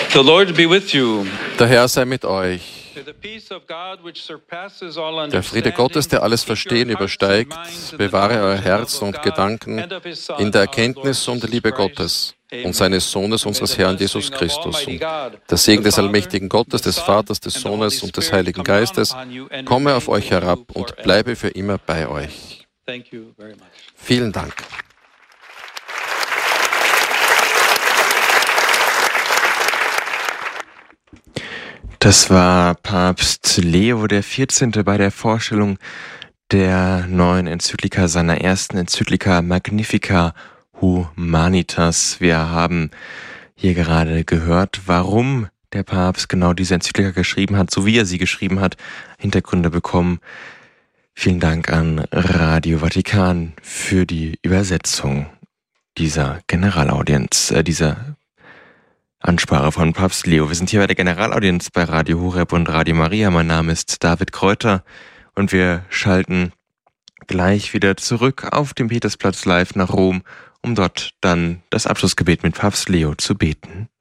The Lord be with you. Der Herr sei mit euch. Der Friede Gottes, der alles Verstehen übersteigt, bewahre euer Herzen und Gedanken in der Erkenntnis und der Liebe Gottes und seines Sohnes, unseres Herrn Jesus Christus. Und der Segen des allmächtigen Gottes, des Vaters, des Sohnes und des Heiligen Geistes komme auf euch herab und bleibe für immer bei euch. Vielen Dank. Das war Papst Leo XIV. Bei der Vorstellung der neuen Enzyklika, seiner ersten Enzyklika Magnificat Humanitas. Wir haben hier gerade gehört, warum der Papst genau diese Enzyklika geschrieben hat, so wie er sie geschrieben hat, Hintergründe bekommen. Vielen Dank an Radio Vatikan für die Übersetzung dieser Generalaudienz, dieser Ansprache von Papst Leo. Wir sind hier bei der Generalaudienz bei Radio Horeb und Radio Maria. Mein Name ist David Kräuter und wir schalten gleich wieder zurück auf dem Petersplatz live nach Rom, um dort dann das Abschlussgebet mit Papst Leo zu beten.